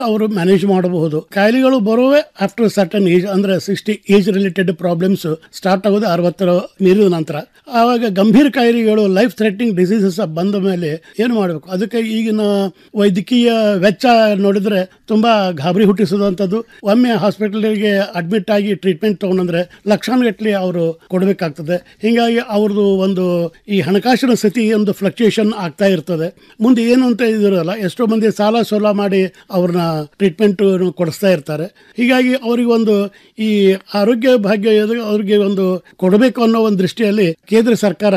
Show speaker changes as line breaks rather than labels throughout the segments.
ಅವರು ಮ್ಯಾನೇಜ್ ಮಾಡಬಹುದು. ಕಾಯಿಲೆಗಳು ಬರುವೆ ಆಫ್ಟರ್ ಸರ್ಟನ್ ಏಜ್, ಅಂದ್ರೆ 60 ಏಜ್ ರಿಲೇಟೆಡ್ ಪ್ರಾಬ್ಲಮ್ಸ್ ಸ್ಟಾರ್ಟ್ ಆಗೋದು 60 ಮೀರಿದ ನಂತರ. ಆವಾಗ ಗಂಭೀರ ಕಾಯಿಲೆಗಳು, ಲೈಫ್ ಥ್ರೆಟ್ನಿಂಗ್ ಡಿಸೀಸಸ್ ಬಂದ ಮೇಲೆ ಏನು ಮಾಡಬೇಕು? ಅದಕ್ಕೆ ಈಗಿನ ವೈದ್ಯಕೀಯ ವೆಚ್ಚ ನೋಡಿದ್ರೆ ತುಂಬಾ ಗಾಬರಿ ಹುಟ್ಟಿಸುವಂಥದ್ದು. ಒಮ್ಮೆ ಹಾಸ್ಪಿಟಲ್ಗೆ ಅಡ್ಮಿಟ್ ಆಗಿ ಟ್ರೀಟ್ಮೆಂಟ್ ತಗೊಂಡ್ರೆ ಲಕ್ಷಾನುಗಟ್ಟಲೆ ಅವರು ಕೊಡಬೇಕಾಗ್ತದೆ. ಹೀಗಾಗಿ ಅವ್ರದ್ದು ಒಂದು ಈ ಹಣಕಾಸಿನ ಸ್ಥಿತಿ ಒಂದು ಫ್ಲಕ್ಚುಯೇಷನ್ ಆಗ್ತಾ ಇರ್ತದೆ. ಮುಂದೆ ಏನು ಅಂತ ಇದಿರಲ್ಲ, ಎಷ್ಟೋ ಮಂದಿ ಸಾಲ ಸೋಲ ಮಾಡಿ ಅವ್ರನ್ನ ಟ್ರೀಟ್ಮೆಂಟ್ ಕೊಡಿಸ್ತಾ ಇರ್ತಾರೆ. ಹೀಗಾಗಿ ಅವ್ರಿಗೆ ಒಂದು ಈ ಆರೋಗ್ಯ ಭಾಗ್ಯ ಅವ್ರಿಗೆ ಒಂದು ಕೊಡಬೇಕು ಅನ್ನೋ ಒಂದು ದೃಷ್ಟಿಯಲ್ಲಿ ಕೇಂದ್ರ ಸರ್ಕಾರ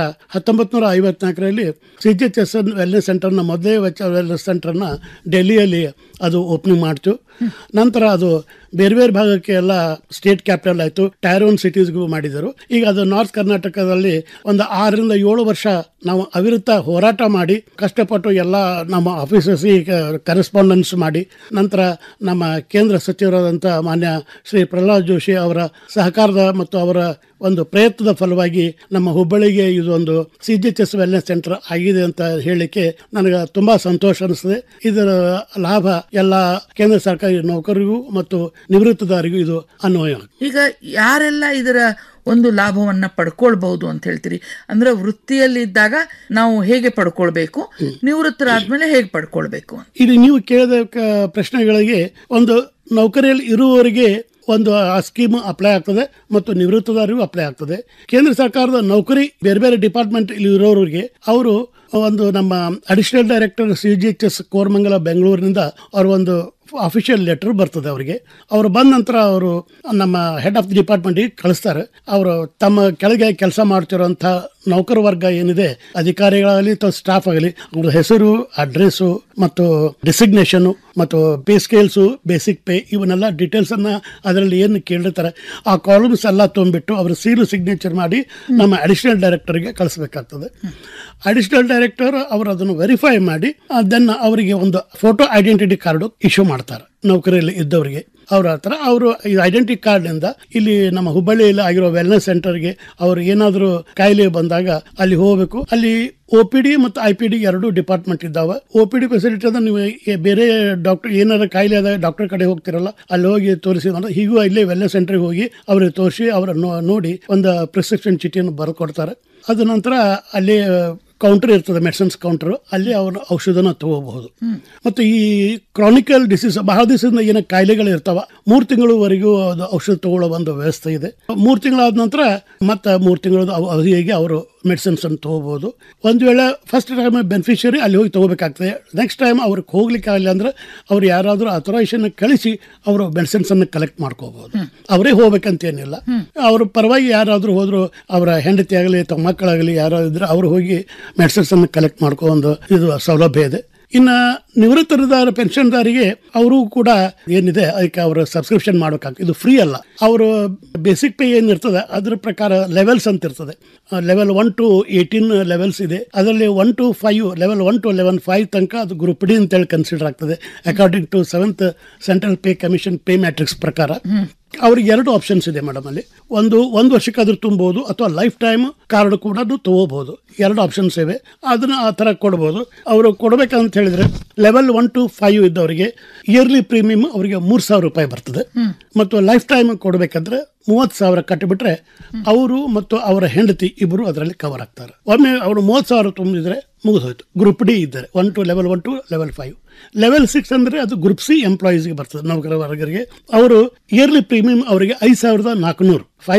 1954ರಲ್ಲಿ CGHS ವೆಲ್ನೆಸ್ ಸೆಂಟರ್ನ ಮೊದಲೇ ವೆಲ್ನೆಸ್ ಸೆಂಟರ್ನ ಡೆಲ್ಲಿಯಲ್ಲಿ ಅದು ಓಪನಿಂಗ್ ಮಾಡ್ತು. ನಂತರ ಅದು ಬೇರೆ ಬೇರೆ ಭಾಗಕ್ಕೆ ಎಲ್ಲ ಸ್ಟೇಟ್ ಕ್ಯಾಪಿಟಲ್ ಆಯಿತು, ಟೈರ್ 1 ಸಿಟೀಸ್ಗೂ ಮಾಡಿದರು. ಈಗ ಅದು ನಾರ್ತ್ ಕರ್ನಾಟಕದಲ್ಲಿ ಒಂದು 6 ರಿಂದ 7 ವರ್ಷ ನಾವು ಅವಿರತ ಹೋರಾಟ ಮಾಡಿ ಕಷ್ಟಪಟ್ಟು ಎಲ್ಲ ನಮ್ಮ ಆಫೀಸರ್ಸ್ ಕರೆಸ್ಪಾಂಡೆನ್ಸ್ ಮಾಡಿ, ನಂತರ ನಮ್ಮ ಕೇಂದ್ರ ಸಚಿವರಾದಂಥ ಮಾನ್ಯ ಶ್ರೀ ಪ್ರಹ್ಲಾದ್ ಜೋಶಿ ಅವರ ಸಹಕಾರದ ಮತ್ತು ಅವರ ಒಂದು ಪ್ರಯತ್ನದ ಫಲವಾಗಿ ನಮ್ಮ ಹುಬ್ಬಳ್ಳಿಗೆ ಇದು ಒಂದು CGHS ವೆಲ್ನೆಸ್ ಸೆಂಟರ್ ಆಗಿದೆ ಅಂತ ಹೇಳಲಿಕ್ಕೆ ನನಗೆ ತುಂಬಾ ಸಂತೋಷ ಅನಿಸ್ತದೆ. ಇದರ ಲಾಭ ಎಲ್ಲ ಕೇಂದ್ರ ಸರ್ಕಾರಿ ನೌಕರರಿಗೂ ಮತ್ತು ನಿವೃತ್ತದಾರರಿಗೂ ಇದು ಅನ್ವಯ.
ಈಗ ಯಾರೆಲ್ಲ ಇದರ ಒಂದು ಲಾಭವನ್ನ ಪಡ್ಕೊಳ್ಬಹುದು ಅಂತ ಹೇಳ್ತೀರಿ? ಅಂದ್ರೆ ವೃತ್ತಿಯಲ್ಲಿ ಇದ್ದಾಗ ನಾವು ಹೇಗೆ ಪಡ್ಕೊಳ್ಬೇಕು, ನಿವೃತ್ತರಾದ್ಮೇಲೆ ಹೇಗೆ ಪಡ್ಕೊಳ್ಬೇಕು?
ಇದು ನೀವು ಕೇಳಿದ ಪ್ರಶ್ನೆಗಳಿಗೆ ಒಂದು ನೌಕರಿಯಲ್ಲಿ ಇರುವವರಿಗೆ ಒಂದು ಆ ಸ್ಕೀಮ್ ಅಪ್ಲೈ ಆಗ್ತದೆ ಮತ್ತು ನಿವೃತ್ತದಾರರಿಗೂ ಅಪ್ಲೈ ಆಗ್ತದೆ. ಕೇಂದ್ರ ಸರ್ಕಾರದ ನೌಕರಿ ಬೇರೆ ಬೇರೆ ಡಿಪಾರ್ಟ್ಮೆಂಟ್ ಇಲ್ಲಿ ಇರೋರಿಗೆ ಅವರು ಒಂದು ನಮ್ಮ ಅಡಿಷನಲ್ ಡೈರೆಕ್ಟರ್ CGHS ಕೋರಮಂಗಲ ಬೆಂಗಳೂರಿನಿಂದ ಅವ್ರ ಒಂದು ಅಫಿಷಿಯಲ್ ಲೆಟರ್ ಬರ್ತದೆ ಅವರಿಗೆ. ಅವರು ಬಂದ ನಂತರ ಅವರು ನಮ್ಮ ಹೆಡ್ ಆಫ್ ದಿ ಡಿಪಾರ್ಟ್ಮೆಂಟ್ಗೆ ಕಳಿಸ್ತಾರೆ. ಅವರು ತಮ್ಮ ಕೆಳಗೆ ಕೆಲಸ ಮಾಡ್ತಿರೋಂಥ ನೌಕರ ವರ್ಗ ಏನಿದೆ, ಅಧಿಕಾರಿಗಳಾಗಲಿ ಅಥವಾ ಸ್ಟಾಫ್ ಆಗಲಿ, ಅವ್ರ ಹೆಸರು, ಅಡ್ರೆಸ್ಸು ಮತ್ತು ಡೆಸಿಗ್ನೇಷನು ಮತ್ತು ಪೇ ಸ್ಕೇಲ್ಸು, ಬೇಸಿಕ್ ಪೇ, ಇವನ್ನೆಲ್ಲ ಡೀಟೇಲ್ಸನ್ನು ಅದರಲ್ಲಿ ಏನು ಕೇಳಿರ್ತಾರೆ ಆ ಕಾಲಮ್ಸ್ ಎಲ್ಲ ತುಂಬಿಟ್ಟು ಅವರು ಸೀಲು ಸಿಗ್ನೇಚರ್ ಮಾಡಿ ನಮ್ಮ ಅಡಿಷನಲ್ ಡೈರೆಕ್ಟರ್ಗೆ ಕಳಿಸ್ಬೇಕಾಗ್ತದೆ. ಅಡಿಷನಲ್ ಡೈರೆಕ್ಟರ್ ಅವರು ಅದನ್ನು ವೆರಿಫೈ ಮಾಡಿ ದೆನ್ ಅವರಿಗೆ ಒಂದು ಫೋಟೋ ಐಡೆಂಟಿಟಿ ಕಾರ್ಡು ಇಶ್ಯೂ ಮಾಡ್ತಾರೆ ನೌಕರಿಯಲ್ಲಿ ಇದ್ದವರಿಗೆ. ಅವ್ರ ಹತ್ರ ಅವರು ಈ ಐಡೆಂಟಿಟಿ ಕಾರ್ಡ್ನಿಂದ ಇಲ್ಲಿ ನಮ್ಮ ಹುಬ್ಬಳ್ಳಿಯಲ್ಲಿ ಆಗಿರೋ ವೆಲ್ನೆಸ್ ಸೆಂಟರ್ಗೆ ಅವರು ಏನಾದರೂ ಕಾಯಿಲೆ ಬಂದಾಗ ಅಲ್ಲಿ ಹೋಗಬೇಕು. ಅಲ್ಲಿ OPD ಮತ್ತು IPD 2 ಡಿಪಾರ್ಟ್ಮೆಂಟ್ ಇದ್ದಾವೆ. OPD ಫೆಸಿಲಿಟಿ ಅದ, ನೀವು ಬೇರೆ ಡಾಕ್ಟರ್ ಏನಾದ್ರು ಕಾಯಿಲೆ ಆದಾಗ ಡಾಕ್ಟರ್ ಕಡೆ ಹೋಗ್ತಿರಲ್ಲ, ಅಲ್ಲಿ ಹೋಗಿ ತೋರಿಸಿ ಹೀಗೂ ಇಲ್ಲೇ ವೆಲ್ನೆಸ್ ಸೆಂಟರ್ಗೆ ಹೋಗಿ ಅವ್ರಿಗೆ ತೋರಿಸಿ ಅವರ ನೋಡಿ ಒಂದು ಪ್ರಿಸ್ಕ್ರಿಪ್ಷನ್ ಚೀಟಿಯನ್ನು ಬರೆದು ಕೊಡ್ತಾರೆ. ಅದ ನಂತರ ಅಲ್ಲಿ ಕೌಂಟರ್ ಇರ್ತದೆ, ಮೆಡಿಸಿನ್ಸ್ ಕೌಂಟರ್, ಅಲ್ಲಿ ಅವರ ಔಷಧನ ತಗೋಬಹುದು. ಮತ್ತು ಈ ಕ್ರಾನಿಕಲ್ ಡಿಸೀಸ್ ಬಹಳ ದಿವಸದಿಂದ ಏನೋ ಕಾಯಿಲೆಗಳು ಇರ್ತಾವ, 3 ತಿಂಗಳವರೆಗೂ ಅದು ಔಷಧ ತಗೊಳ್ಳೋ ಒಂದು ವ್ಯವಸ್ಥೆ ಇದೆ. 3 ತಿಂಗಳಾದ ನಂತರ ಮತ್ತೆ 3 ತಿಂಗಳ ಅವಧಿಗೆ ಅವರು ಮೆಡಿಸಿನ್ಸ್ ಅನ್ನು ತಗೋಬಹುದು. ಒಂದು ವೇಳೆ ಫಸ್ಟ್ ಟೈಮ್ ಬೆನಿಫಿಷಿಯರಿ ಅಲ್ಲಿ ಹೋಗಿ ತಗೋಬೇಕಾಗ್ತದೆ. ನೆಕ್ಸ್ಟ್ ಟೈಮ್ ಅವ್ರಿಗೆ ಹೋಗ್ಲಿಕ್ಕೆ ಆಗಲಿ ಅಂದ್ರೆ ಅವ್ರು ಯಾರಾದರೂ ಅಥರೈಸೇಷನ್ ಕಳಿಸಿ ಅವರು ಮೆಡಿಸಿನ್ಸ್ ಅನ್ನು ಕಲೆಕ್ಟ್ ಮಾಡ್ಕೋಬಹುದು. ಅವರೇ ಹೋಗ್ಬೇಕಂತೇನಿಲ್ಲ. ಅವ್ರ ಪರವಾಗಿ ಯಾರಾದರೂ ಹೋದ್ರು, ಅವರ ಹೆಂಡತಿ ಆಗಲಿ ಅಥವಾ ಮಕ್ಕಳಾಗಲಿ ಯಾರಾದ್ರೂ ಇದ್ರೆ ಅವರು ಹೋಗಿ ಮೆಡಿಸಿನ್ಸ್ ಅನ್ನು ಕಲೆಕ್ಟ್ ಮಾಡ್ಕೋ ಒಂದು ಇದು ಸೌಲಭ್ಯ ಇದೆ. ಇನ್ನು ನಿವೃತ್ತರದಾರ ಪೆನ್ಷನ್ದಾರಿಗೆ ಅವರು ಕೂಡ ಏನಿದೆ ಅದಕ್ಕೆ ಅವರು ಸಬ್ಸ್ಕ್ರಿಪ್ಷನ್ ಮಾಡಬೇಕಾಗ್ತದೆ. ಇದು ಫ್ರೀ ಅಲ್ಲ. ಅವರು ಬೇಸಿಕ್ ಪೇ ಏನಿರ್ತದೆ ಅದ್ರ ಪ್ರಕಾರ ಲೆವೆಲ್ಸ್ ಅಂತ ಇರ್ತದೆ. ಲೆವೆಲ್ 1 to 18 ಲೆವೆಲ್ಸ್ ಇದೆ. ಅದರಲ್ಲಿ 1 to 5, ಲೆವೆಲ್ 1 to 5 ತನಕ ಅದು ಗ್ರೂಪ್ ಡಿ ಅಂತೇಳಿ ಕನ್ಸಿಡರ್ ಆಗ್ತದೆ according to 7th central pay commission pay matrix ಪ್ರಕಾರ. ಅವ್ರಿಗೆ 2 ಆಪ್ಷನ್ಸ್ ಇದೆ ಮೇಡಮ್. ಅಲ್ಲಿ ಒಂದು ವರ್ಷಕ್ಕಾದ್ರೂ ತುಂಬಬಹುದು ಅಥವಾ ಲೈಫ್ ಟೈಮ್ ಕಾರ್ಡ್ ಕೂಡ ತಗೋಬಹುದು. 2 ಆಪ್ಷನ್ಸ್ ಇವೆ. ಅದನ್ನ ಆ ಥರ ಕೊಡ್ಬೋದು. ಅವರು ಕೊಡ್ಬೇಕಂತ ಹೇಳಿದ್ರೆ ಲೆವೆಲ್ 1 to 5 ಇದ್ದವರಿಗೆ ಇಯರ್ಲಿ ಪ್ರೀಮಿಯಂ ಅವರಿಗೆ 3,000 ರೂಪಾಯಿ ಬರ್ತದೆ. ಮತ್ತು ಲೈಫ್ ಟೈಮ್ ಕೊಡಬೇಕಂದ್ರೆ 30,000 ಕಟ್ಟಿಬಿಟ್ರೆ ಅವರು ಮತ್ತು ಅವರ ಹೆಂಡತಿ ಇಬ್ಬರು ಅದರಲ್ಲಿ ಕವರ್ ಆಗ್ತಾರೆ. ಒಮ್ಮೆ ಅವರು 30,000 ತುಂಬಿದ್ರೆ ಮುಗಿದೋಯ್ತು. ಗ್ರೂಪ್ ಡಿ ಇದ್ದಾರೆ ಲೆವೆಲ್ 1 to ಲೆವೆಲ್ 5. ಲೆವೆಲ್ 6 ಅಂದ್ರೆ ಅದು ಗ್ರೂಪ್ C ಎಂಪ್ಲಾಯೀಸ್ಗೆ ಬರ್ತದೆ, ನೌಕರ ವರ್ಗರಿಗೆ. ಅವರು ಇಯರ್ಲಿ ಪ್ರೀಮಿಯಂ ಅವರಿಗೆ 5,400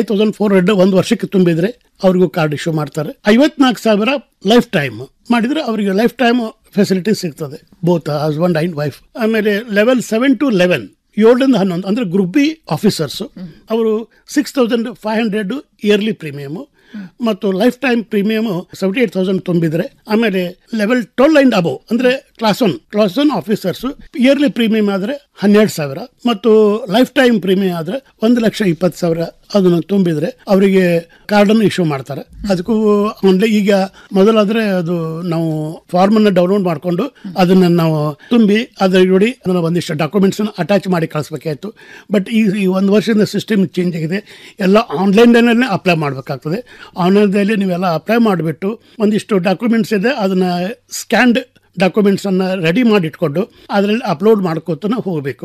5,400 ಒಂದು ವರ್ಷಕ್ಕೆ ತುಂಬಿದ್ರೆ ಅವ್ರಿಗೂ ಕಾರ್ಡ್ ಇಶ್ಯೂ ಮಾಡ್ತಾರೆ. 54,000 ಲೈಫ್ ಟೈಮ್ ಮಾಡಿದ್ರೆ ಅವರಿಗೆ ಲೈಫ್ ಟೈಮ್ ಫೆಸಿಲಿಟಿ ಸಿಗ್ತದೆ, ಬೋತ್ ಹಸ್ಬೆಂಡ್ ಅಂಡ್ ವೈಫ್. ಆಮೇಲೆ ಲೆವೆಲ್ 7 to 11 7 ರಿಂದ 11 ಅಂದ್ರೆ ಗ್ರೂಪ್ ಬಿ ಆಫೀಸರ್ಸ್ ಅವರು 6,500 ಇಯರ್ಲಿ ಪ್ರೀಮಿಯಮ್ ಮತ್ತು ಲೈಫ್ ಟೈಮ್ ಪ್ರೀಮಿಯಮ್ 78,000 ತುಂಬಿದ್ರೆ. ಆಮೇಲೆ ಲೆವೆಲ್ 12 ಅಂಡ್ ಅಬೌವ್ ಅಂದ್ರೆ ಕ್ಲಾಸ್ 1 ಆಫೀಸರ್ಸ್ ಇಯರ್ಲಿ ಪ್ರೀಮಿಯಂ ಆದ್ರೆ 12,000 ಮತ್ತು ಲೈಫ್ ಟೈಮ್ ಪ್ರೀಮಿಯಂ ಆದ್ರೆ 1,20,000 ಅದನ್ನು ತುಂಬಿದ್ರೆ ಅವರಿಗೆ ಕಾರ್ಡ್ ಅನ್ನು ಇಶ್ಯೂ ಮಾಡ್ತಾರೆ. ಅದಕ್ಕೂ ಈಗ ಮೊದಲಾದ್ರೆ ಅದು ನಾವು ಫಾರ್ಮ್ ಅನ್ನು ಡೌನ್ಲೋಡ್ ಮಾಡ್ಕೊಂಡು ಅದನ್ನ ನಾವು ತುಂಬಿ ಅದ್ರ ನೋಡಿ ಅದನ್ನ ಒಂದಿಷ್ಟು ಡಾಕ್ಯುಮೆಂಟ್ಸ್ ಅಟ್ಯಾಚ್ ಮಾಡಿ ಕಳಿಸ್ಬೇಕಾಯ್ತು. ಬಟ್ ಈ 1 ವರ್ಷದಿಂದ ಸಿಸ್ಟಮ್ ಚೇಂಜ್ ಆಗಿದೆ. ಎಲ್ಲ ಆನ್ಲೈನ್ದಲ್ಲೇ ಅಪ್ಲೈ ಮಾಡಬೇಕಾಗ್ತದೆ. ಆನ್ಲೈನ್ದಲ್ಲಿ ನೀವೆಲ್ಲ ಅಪ್ಲೈ ಮಾಡಿಬಿಟ್ಟು ಒಂದಿಷ್ಟು ಡಾಕ್ಯುಮೆಂಟ್ಸ್ ಇದೆ ಅದನ್ನ ಸ್ಕ್ಯಾನ್ಡ್ ಡಾಕ್ಯುಮೆಂಟ್ಸ್ ಅನ್ನ ರೆಡಿ ಮಾಡಿ ಇಟ್ಕೊಂಡು ಅದರಲ್ಲಿ ಅಪ್ಲೋಡ್ ಮಾಡ್ಕೋತಾನೆ ಹೋಗಬೇಕು.